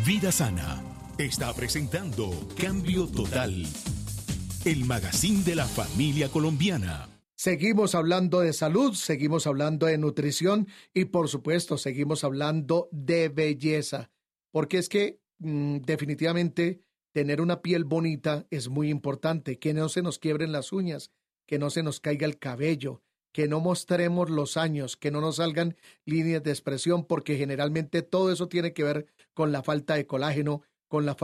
Vida Sana está presentando Cambio Total, el magazine de la familia colombiana. Seguimos hablando de salud, seguimos hablando de nutrición y por supuesto seguimos hablando de belleza, porque es que definitivamente tener una piel bonita es muy importante, que no se nos quiebren las uñas, que no se nos caiga el cabello, que no mostremos los años, que no nos salgan líneas de expresión, porque generalmente todo eso tiene que ver con la falta de colágeno, con la